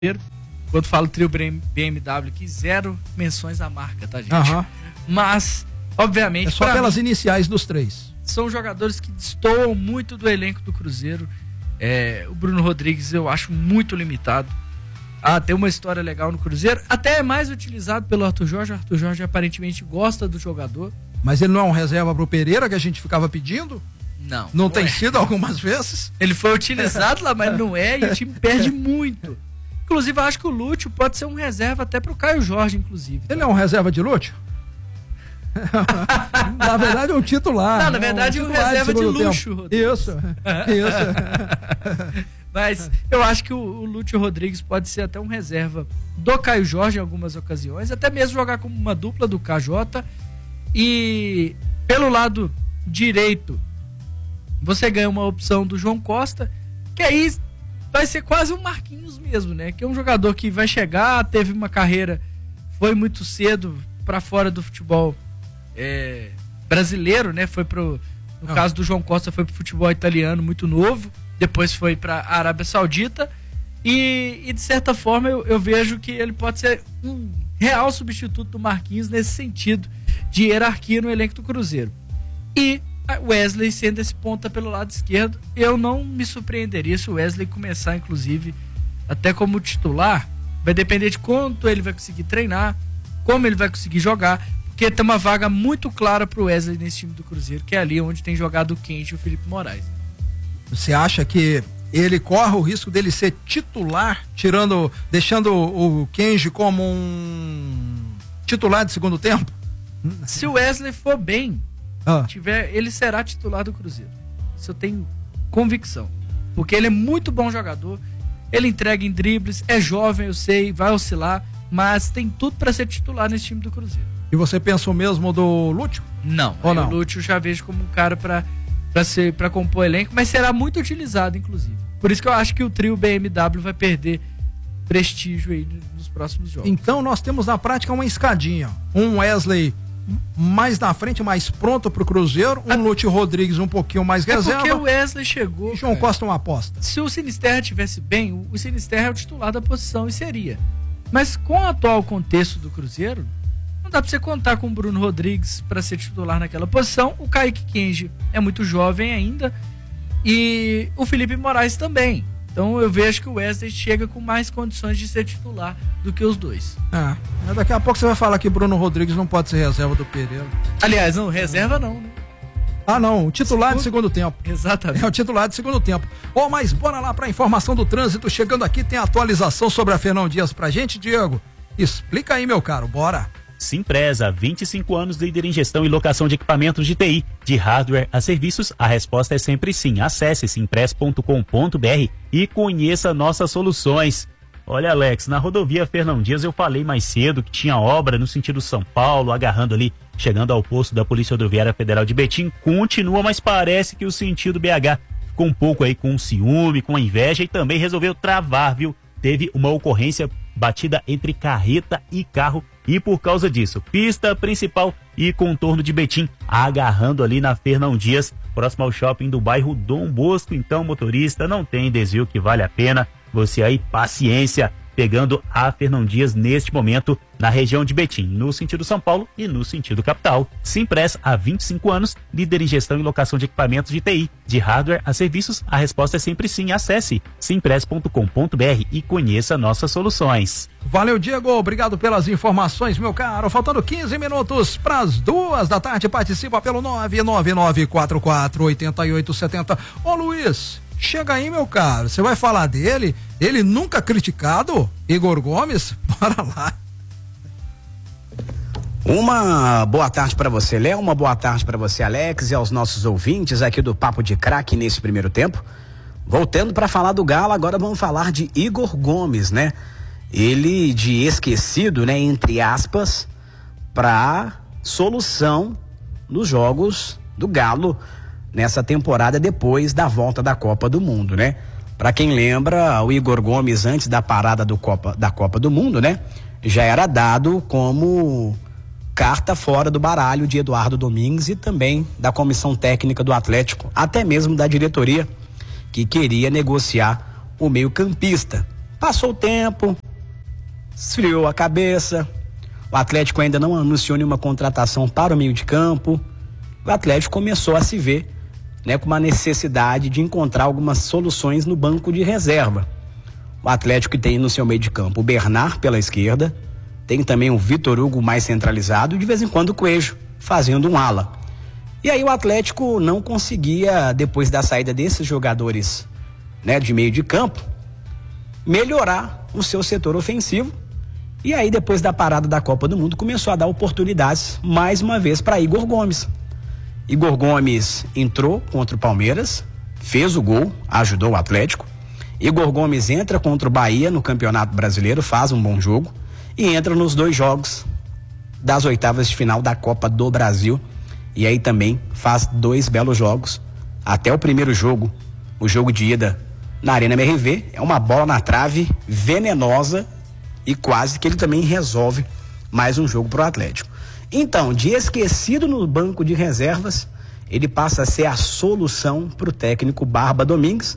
Quando falo trio BMW aqui, 0 menções à marca, tá, gente? Mas, obviamente... É só pelas iniciais dos 3. São jogadores que destoam muito do elenco do Cruzeiro. O Bruno Rodrigues eu acho muito limitado. Tem uma história legal no Cruzeiro. Até é mais utilizado pelo Arthur Jorge. O Arthur Jorge aparentemente gosta do jogador. Mas ele não é um reserva pro Pereira que a gente ficava pedindo? Não tem sido algumas vezes? Ele foi utilizado lá, mas não é, e o time perde muito. Inclusive, eu acho que o Lúcio pode ser um reserva até pro Caio Jorge, inclusive. Ele é um reserva de Lúcio? Na verdade é um titular. Não, na verdade é um reserva de luxo. Isso. Mas eu acho que o Lúcio Rodrigues pode ser até um reserva do Caio Jorge em algumas ocasiões, até mesmo jogar como uma dupla do KJ. E pelo lado direito, você ganha uma opção do João Costa, que aí vai ser quase um Marquinhos mesmo, né? Que é um jogador que vai chegar, teve uma carreira, foi muito cedo para fora do futebol brasileiro, né? No caso do João Costa, foi pro futebol italiano muito novo, depois foi para a Arábia Saudita e de certa forma eu vejo que ele pode ser um real substituto do Marquinhos nesse sentido de hierarquia no elenco do Cruzeiro. E Wesley sendo esse ponta pelo lado esquerdo, eu não me surpreenderia se o Wesley começar, inclusive, até como titular. Vai depender de quanto ele vai conseguir treinar, como ele vai conseguir jogar, porque tem uma vaga muito clara pro Wesley nesse time do Cruzeiro, que é ali onde tem jogado o Kenji e o Felipe Moraes. Você acha que ele corre o risco dele ser titular, deixando o Kenji como um titular de segundo tempo? Se o Wesley for bem, ele será titular do Cruzeiro. Isso eu tenho convicção. Porque ele é muito bom jogador, ele entrega em dribles, é jovem, eu sei, vai oscilar, mas tem tudo para ser titular nesse time do Cruzeiro. E você pensa o mesmo do Lúcio? Não. O Lúcio eu já vejo como um cara para compor elenco, mas será muito utilizado, inclusive. Por isso que eu acho que o trio BMW vai perder prestígio aí nos próximos jogos. Então nós temos na prática uma escadinha. Um Wesley mais na frente, mais pronto pro Cruzeiro, um Lúcio Rodrigues um pouquinho mais reserva. Porque o Wesley chegou. E João Costa uma aposta. Se o Sinisterra estivesse bem, o Sinisterra é o titular da posição e seria. Mas com o atual contexto do Cruzeiro, não dá pra você contar com o Bruno Rodrigues para ser titular naquela posição. O Kaique Kenji é muito jovem ainda e o Felipe Moraes também. Então eu vejo que o Wesley chega com mais condições de ser titular do que os dois. Mas daqui a pouco você vai falar que Bruno Rodrigues não pode ser reserva do Pereira. Aliás, não, reserva não, né? Não, o titular de segundo tempo. Exatamente. É o titular de segundo tempo. Mas bora lá pra informação do trânsito. Chegando aqui, tem atualização sobre a Fernão Dias pra gente, Diego. Explica aí, meu caro, bora. Simpresa, 25 anos, líder em gestão e locação de equipamentos de TI, de hardware a serviços, a resposta é sempre sim. Acesse simpress.com.br e conheça nossas soluções. Olha, Alex, na rodovia Fernão Dias eu falei mais cedo que tinha obra no sentido São Paulo, agarrando ali, chegando ao posto da Polícia Rodoviária Federal de Betim, continua, mas parece que o sentido BH ficou um pouco aí com ciúme, com inveja e também resolveu travar, viu? Teve uma ocorrência batida entre carreta e carro e por causa disso, pista principal e contorno de Betim, agarrando ali na Fernão Dias, próximo ao shopping do bairro Dom Bosco. Então, motorista, não tem desvio que vale a pena, você aí, paciência, pegando a Fernão Dias neste momento na região de Betim, no sentido São Paulo e no sentido capital. Simpress, há 25 anos, líder em gestão e locação de equipamentos de TI, de hardware a serviços, a resposta é sempre sim. Acesse simpress.com.br e conheça nossas soluções. Valeu, Diego, obrigado pelas informações, meu caro. Faltando 15 minutos para as 2:00, participa pelo 999448870. Ô Luiz, chega aí, meu caro, você vai falar dele? Ele nunca criticado? Igor Gomes? Bora lá. Uma boa tarde para você, Léo, uma boa tarde para você, Alex, e aos nossos ouvintes aqui do Papo de Craque nesse primeiro tempo. Voltando para falar do Galo, agora vamos falar de Igor Gomes, né? Ele de esquecido, né, entre aspas, para solução nos jogos do Galo nessa temporada depois da volta da Copa do Mundo, né? Para quem lembra, o Igor Gomes, antes da parada da Copa do Mundo, né, já era dado como carta fora do baralho de Eduardo Domingues e também da comissão técnica do Atlético, até mesmo da diretoria, que queria negociar o meio-campista, Passou o tempo, esfriou a cabeça, o Atlético ainda não anunciou nenhuma contratação para o meio de campo. O Atlético começou a se ver, né, com uma necessidade de encontrar algumas soluções no banco de reserva. O Atlético tem no seu meio de campo o Bernard pela esquerda, tem também o Vitor Hugo mais centralizado e de vez em quando o Coelho fazendo um ala. E aí o Atlético não conseguia, depois da saída desses jogadores, né, de meio de campo, melhorar o seu setor ofensivo. E aí depois da parada da Copa do Mundo começou a dar oportunidades mais uma vez para Igor Gomes. Igor Gomes entrou contra o Palmeiras, fez o gol, ajudou o Atlético. Igor Gomes entra contra o Bahia no Campeonato Brasileiro, faz um bom jogo e entra nos 2 jogos das oitavas de final da Copa do Brasil. E aí também faz 2 belos jogos. Até o primeiro jogo, o jogo de ida na Arena MRV, é uma bola na trave venenosa e quase que ele também resolve mais um jogo pro Atlético. Então, de esquecido no banco de reservas, ele passa a ser a solução pro técnico Barba Domingues,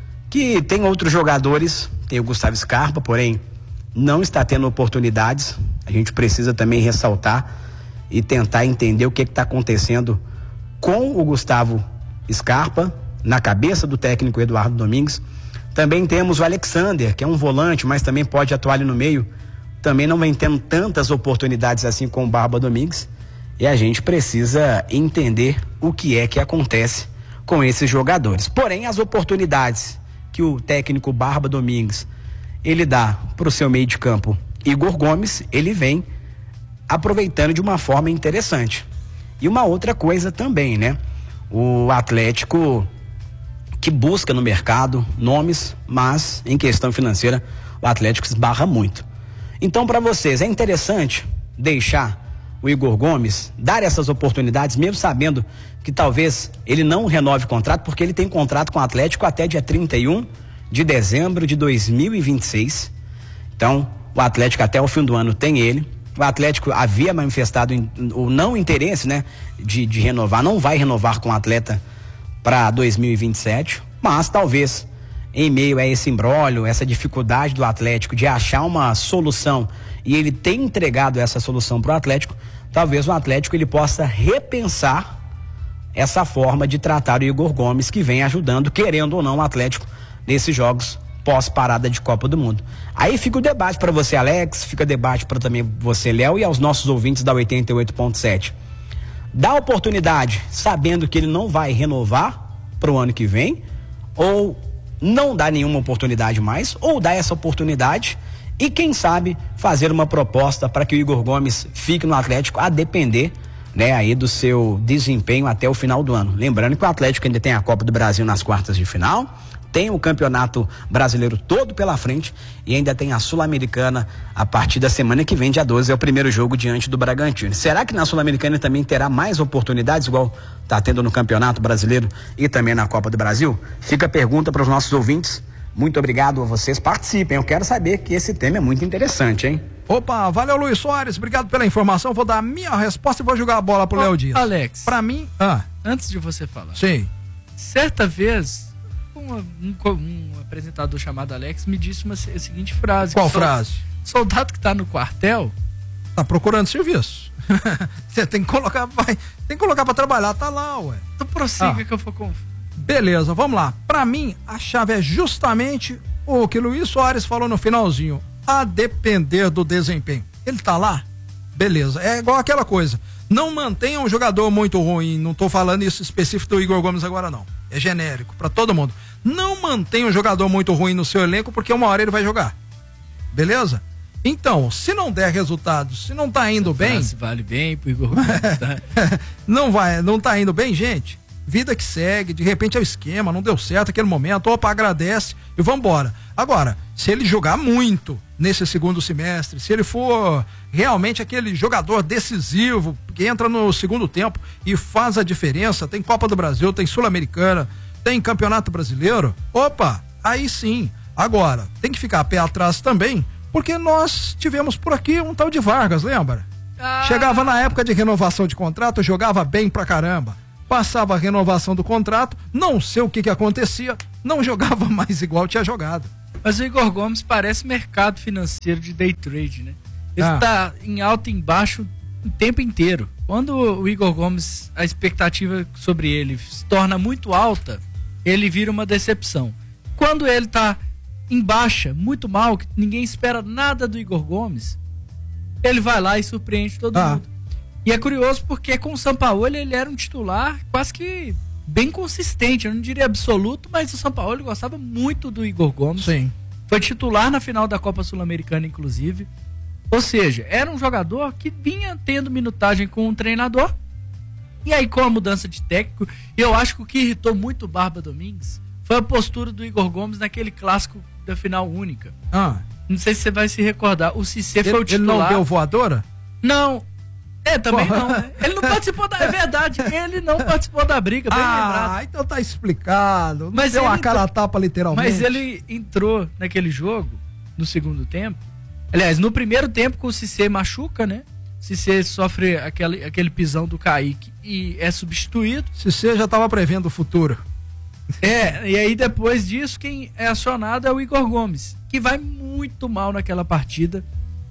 que tem outros jogadores, tem o Gustavo Scarpa, porém não está tendo oportunidades. A gente precisa também ressaltar e tentar entender o que está acontecendo com o Gustavo Scarpa, na cabeça do técnico Eduardo Domingues. Também temos o Alexander, que é um volante, mas também pode atuar ali no meio. Também não vem tendo tantas oportunidades assim com o Barba Domingues. E a gente precisa entender o que é que acontece com esses jogadores. Porém, as oportunidades que o técnico Barba Domingues ele dá para o seu meio de campo Igor Gomes, ele vem aproveitando de uma forma interessante. E uma outra coisa também, né? O Atlético que busca no mercado nomes, mas em questão financeira o Atlético esbarra muito. Então, para vocês, é interessante deixar o Igor Gomes dar essas oportunidades, mesmo sabendo que talvez ele não renove contrato, porque ele tem contrato com o Atlético até dia 31 de dezembro de 2026. Então, o Atlético até o fim do ano tem ele. O Atlético havia manifestado o não interesse, né, de renovar, não vai renovar com o atleta para 2027, mas talvez em meio a esse imbróglio, essa dificuldade do Atlético de achar uma solução e ele tem entregado essa solução para o Atlético, talvez o Atlético ele possa repensar essa forma de tratar o Igor Gomes, que vem ajudando, querendo ou não, o Atlético nesses jogos pós-parada de Copa do Mundo. Aí fica o debate para você, Alex, fica o debate para também você, Léo, e aos nossos ouvintes da 88.7. Dá oportunidade sabendo que ele não vai renovar para o ano que vem, ou não dá nenhuma oportunidade mais, ou dá essa oportunidade e quem sabe fazer uma proposta para que o Igor Gomes fique no Atlético, a depender, né, aí do seu desempenho até o final do ano. Lembrando que o Atlético ainda tem a Copa do Brasil nas quartas de final, tem o Campeonato Brasileiro todo pela frente e ainda tem a Sul-Americana a partir da semana que vem, dia 12, é o primeiro jogo diante do Bragantino. Será que na Sul-Americana também terá mais oportunidades, igual está tendo no Campeonato Brasileiro e também na Copa do Brasil? Fica a pergunta para os nossos ouvintes. Muito obrigado a vocês, participem, eu quero saber que esse tema é muito interessante, hein? Opa, valeu, Luiz Soares, obrigado pela informação, vou dar a minha resposta e vou jogar a bola pro Léo Dias. Alex, pra mim, antes de você falar. Sim. Certa vez um apresentador chamado Alex me disse a seguinte frase. Qual frase? Soldado que tá no quartel tá procurando serviço. Você tem que colocar, tem que colocar pra trabalhar, tá lá, ué. Então prossiga que eu vou com... Beleza, vamos lá. Pra mim, a chave é justamente o que Luiz Soares falou no finalzinho, a depender do desempenho. Ele tá lá? Beleza, é igual aquela coisa, não mantenha um jogador muito ruim, não tô falando isso específico do Igor Gomes agora não, é genérico, pra todo mundo. Não mantenha um jogador muito ruim no seu elenco, porque uma hora ele vai jogar. Beleza? Então, se não der resultado, se não tá indo bem... Vale bem pro Igor Gomes, tá? não tá indo bem, gente, vida que segue, de repente é o esquema, não deu certo aquele momento, opa, agradece e vambora. Agora, se ele jogar muito nesse segundo semestre, se ele for realmente aquele jogador decisivo, que entra no segundo tempo e faz a diferença, tem Copa do Brasil, tem Sul-Americana, tem Campeonato Brasileiro, opa, aí sim. Agora, tem que ficar pé atrás também, porque nós tivemos por aqui um tal de Vargas, lembra? Chegava na época de renovação de contrato, jogava bem pra caramba. Passava a renovação do contrato, não sei o que acontecia, não jogava mais igual tinha jogado. Mas o Igor Gomes parece mercado financeiro de day trade, né? Ele tá em alta e embaixo o tempo inteiro. Quando o Igor Gomes, a expectativa sobre ele se torna muito alta, ele vira uma decepção. Quando ele tá em baixa, muito mal, que ninguém espera nada do Igor Gomes, ele vai lá e surpreende todo mundo. E é curioso porque com o Sampaoli ele era um titular quase que bem consistente, eu não diria absoluto, mas o Sampaoli gostava muito do Igor Gomes. Sim. Foi titular na final da Copa Sul-Americana, inclusive. Ou seja, era um jogador que vinha tendo minutagem com um treinador. E aí, com a mudança de técnico, eu acho que o que irritou muito o Barba Domingues foi a postura do Igor Gomes naquele clássico da final única. Não sei se você vai se recordar. O Cissé foi o titular. Ele não deu voadora? Não. Também não, né? Ele não participou da... É verdade, ele não participou da briga, bem lembrado. Então tá explicado. Mas deu uma cara a tapa, literalmente. Mas ele entrou naquele jogo, no segundo tempo. Aliás, no primeiro tempo, com o Cissé machuca, né? Cissé sofre aquele pisão do Kaique e é substituído. Cissé já tava prevendo o futuro. E aí depois disso, quem é acionado é o Igor Gomes, que vai muito mal naquela partida.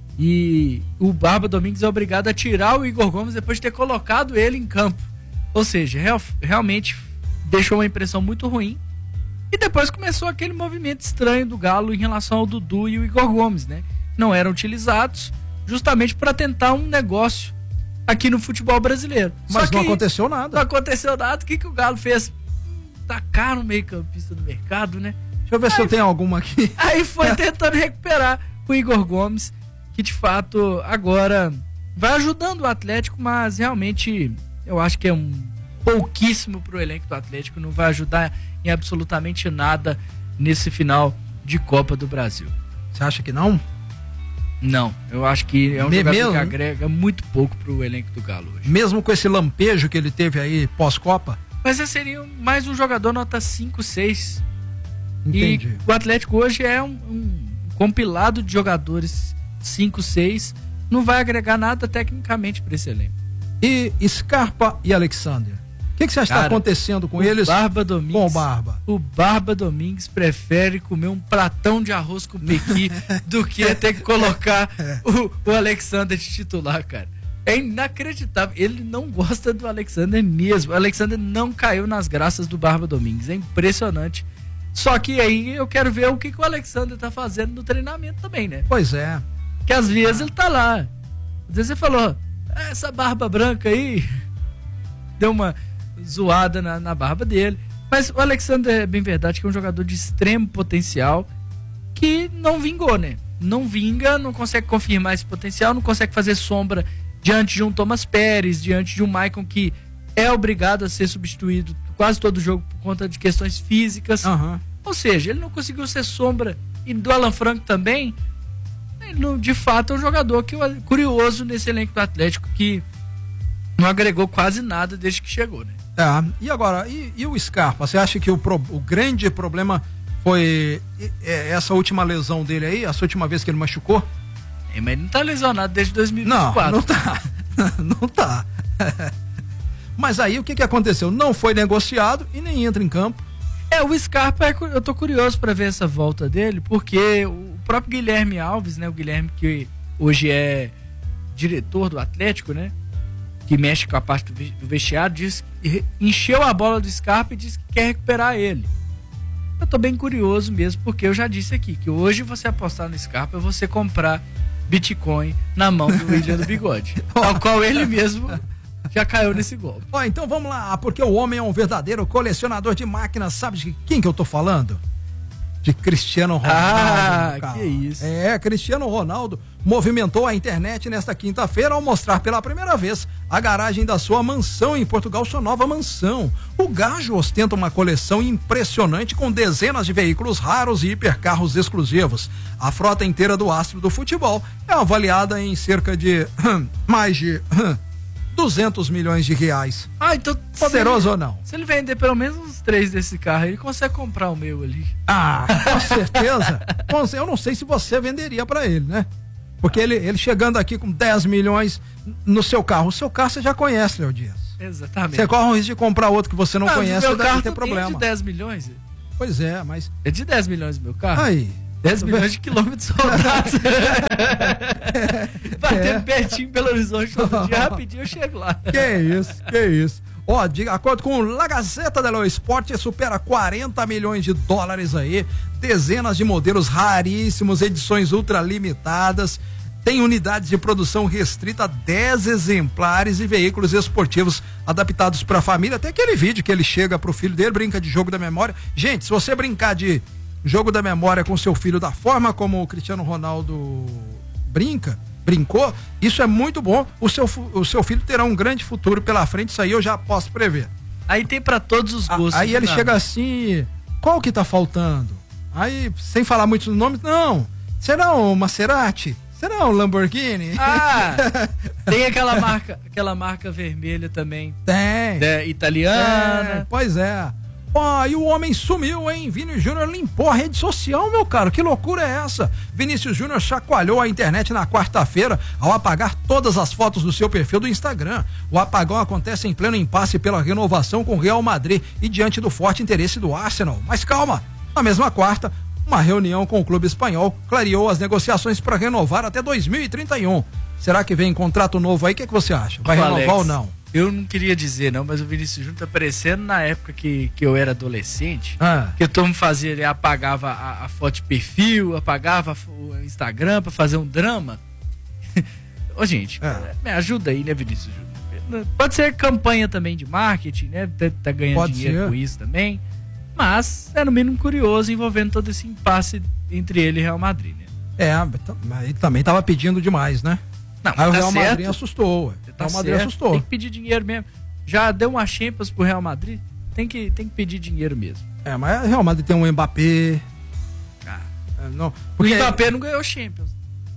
E o Barba Domingues é obrigado a tirar o Igor Gomes depois de ter colocado ele em campo. Ou seja, realmente deixou uma impressão muito ruim. E depois começou aquele movimento estranho do Galo em relação ao Dudu e o Igor Gomes, né? Não eram utilizados justamente para tentar um negócio aqui no futebol brasileiro. Mas não aconteceu nada. Não aconteceu nada. O que o Galo fez? Tacar no meio-campista do mercado, né? Deixa eu ver se eu tenho alguma aqui. Aí foi tentando recuperar o Igor Gomes, que de fato agora vai ajudando o Atlético, mas realmente eu acho que é um pouquíssimo pro elenco do Atlético, não vai ajudar em absolutamente nada nesse final de Copa do Brasil. Você acha que não? Não, eu acho que é um jogador que agrega muito pouco pro elenco do Galo hoje. Mesmo com esse lampejo que ele teve aí pós-Copa? Mas esse seria mais um jogador nota 5, 6. Entendi. E o Atlético hoje é um compilado de jogadores 5, 6, não vai agregar nada tecnicamente para esse elenco. E Scarpa e Alexander? O que você acha que está acontecendo com eles? Barba Domingues, com o Barba. O Barba Domingues prefere comer um pratão de arroz com pequi do que ter que colocar o Alexander de titular, cara. É inacreditável. Ele não gosta do Alexander mesmo. O Alexander não caiu nas graças do Barba Domingues. É impressionante. Só que aí eu quero ver o que o Alexander tá fazendo no treinamento também, né? Pois é. Que às vezes ele tá lá. Às vezes você falou, essa barba branca aí, deu uma zoada na barba dele. Mas o Alexander, é bem verdade, que é um jogador de extremo potencial que não vingou, né? Não vinga, não consegue confirmar esse potencial, não consegue fazer sombra diante de um Thomas Pérez, diante de um Maicon que é obrigado a ser substituído quase todo jogo por conta de questões físicas. Ou seja, ele não conseguiu ser sombra. E do Alan Franco também, ele, de fato, é um jogador que é curioso nesse elenco do Atlético, que não agregou quase nada desde que chegou, né? E agora, e o Scarpa? Você acha que o grande problema foi essa última lesão dele aí, essa última vez que ele machucou? Mas ele não tá lesionado desde 2024. Não tá. Não tá. Mas aí o que aconteceu? Não foi negociado e nem entra em campo. O Scarpa, eu tô curioso para ver essa volta dele, porque o próprio Guilherme Alves, né? O Guilherme que hoje é diretor do Atlético, né? Que mexe com a parte do vestiário, encheu a bola do Scarpa e disse que quer recuperar ele. Eu tô bem curioso mesmo, porque eu já disse aqui que hoje você apostar no Scarpa é você comprar Bitcoin na mão do William do Bigode, ao qual ele mesmo já caiu nesse golpe. Então vamos lá, porque o homem é um verdadeiro colecionador de máquinas. Sabe de quem que eu tô falando? De Cristiano Ronaldo. Que isso. Cristiano Ronaldo movimentou a internet nesta quinta-feira ao mostrar pela primeira vez a garagem da sua mansão em Portugal, sua nova mansão. O gajo ostenta uma coleção impressionante com dezenas de veículos raros e hipercarros exclusivos. A frota inteira do astro do futebol é avaliada em cerca de mais de 200 milhões de reais. Então poderoso ou não? Se ele vender pelo menos uns 3 desse carro, ele consegue comprar o meu ali. Com certeza. Eu não sei se você venderia pra ele, né? Porque ele chegando aqui com 10 milhões no seu carro. O seu carro você já conhece, Léo Dias. Exatamente. Você corre o risco de comprar outro que você não conhece, meu carro tem problema. É de 10 milhões. Pois é, mas... É de 10 milhões o meu carro? Aí. 10 milhões de quilômetros rodados. Batendo pertinho em Belo Horizonte todo dia, rapidinho eu chego lá. Que isso. Ó, de acordo com La Gazzetta dello Sport, supera 40 milhões de dólares aí, dezenas de modelos raríssimos, edições ultralimitadas, tem unidades de produção restrita a 10 exemplares e veículos esportivos adaptados para a família. Até aquele vídeo que ele chega pro filho dele, brinca de jogo da memória. Gente, se você brincar de jogo da memória com seu filho da forma como o Cristiano Ronaldo brincou, isso é muito bom. O seu filho terá um grande futuro pela frente, isso aí eu já posso prever. Aí tem pra todos os gostos. Aí ele chega assim, qual que tá faltando? Aí, sem falar muito dos nomes, não, será um Maserati? Será um Lamborghini? Tem aquela marca vermelha também. Tem. Italiana. Pois é. E o homem sumiu, hein? Vinícius Júnior limpou a rede social, meu caro. Que loucura é essa? Vinícius Júnior chacoalhou a internet na quarta-feira ao apagar todas as fotos do seu perfil do Instagram. O apagão acontece em pleno impasse pela renovação com o Real Madrid e diante do forte interesse do Arsenal. Mas calma, na mesma quarta, uma reunião com o clube espanhol clareou as negociações para renovar até 2031. Será que vem contrato novo aí? O que você acha? Vai renovar Alex, ou não? Eu não queria dizer não, mas o Vinícius Júnior tá parecendo na época que eu era adolescente, que todo mundo fazia, ele apagava a foto de perfil, apagava o Instagram pra fazer um drama. Ô gente, me ajuda aí, né, Vinícius Júnior? Pode ser campanha também de marketing, né? Tá ganhando dinheiro com isso também. Mas é no mínimo curioso envolvendo todo esse impasse entre ele e Real Madrid, né? Mas ele também tava pedindo demais, né? Não, aí o Real Madrid assustou. Tá certo, tem que pedir dinheiro mesmo. Já deu uma Champions pro Real Madrid, tem que pedir dinheiro mesmo. Mas o Real Madrid tem um Mbappé. Não, porque o Mbappé não ganhou Champions.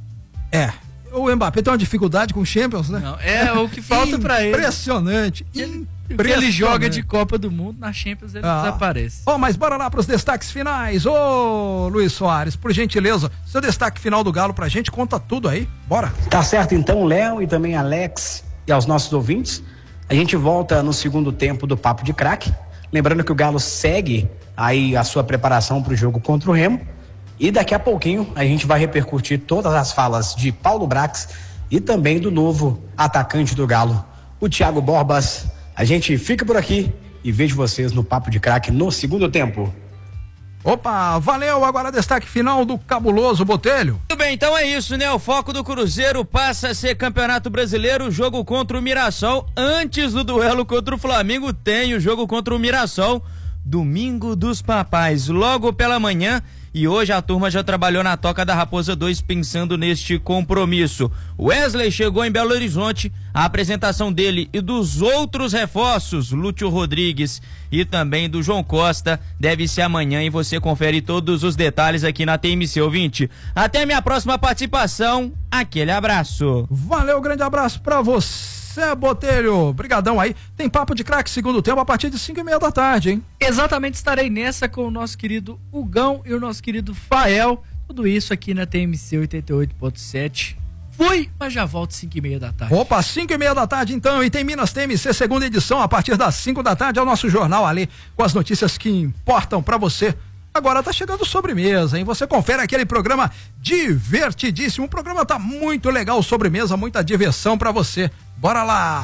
O Mbappé tem uma dificuldade com Champions, né? Não, é o que falta pra ele. Impressionante. Porque ele joga de Copa do Mundo, na Champions ele desaparece. Mas bora lá pros destaques finais. Luiz Soares, por gentileza, seu destaque final do Galo pra gente, conta tudo aí, bora. Tá certo então, Léo e também Alex e aos nossos ouvintes. A gente volta no segundo tempo do Papo de Craque. Lembrando que o Galo segue aí a sua preparação pro jogo contra o Remo. E daqui a pouquinho a gente vai repercutir todas as falas de Paulo Brax e também do novo atacante do Galo, o Thiago Borbas. A gente fica por aqui e vejo vocês no Papo de Craque no segundo tempo. Opa, valeu, agora destaque final do cabuloso Botelho. Tudo bem, então é isso, né? O foco do Cruzeiro passa a ser Campeonato Brasileiro, jogo contra o Mirassol. Antes do duelo contra o Flamengo tem o jogo contra o Mirassol, Domingo dos Papais, logo pela manhã. E hoje a turma já trabalhou na Toca da Raposa 2 pensando neste compromisso. Wesley chegou em Belo Horizonte, a apresentação dele e dos outros reforços, Lúcio Rodrigues e também do João Costa, deve ser amanhã e você confere todos os detalhes aqui na TMC ouvinte. Até minha próxima participação, aquele abraço. Valeu, grande abraço pra você, Botelho, brigadão aí. Tem Papo de Craque segundo tempo a partir de 5:30 da tarde, hein? Exatamente, estarei nessa com o nosso querido Hugão e o nosso querido Fael. Tudo isso aqui na TMC 88.7. Fui, mas já volto 5:30 da tarde. Opa, 5:30 da tarde então, e tem Minas TMC segunda edição a partir das 5 da tarde, é o nosso jornal ali com as notícias que importam pra você. Agora tá chegando sobremesa, hein? Você confere aquele programa divertidíssimo. O programa tá muito legal, sobremesa, muita diversão pra você. Bora lá!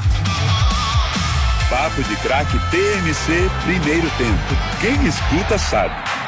Papo de Craque TMC, primeiro tempo. Quem escuta sabe.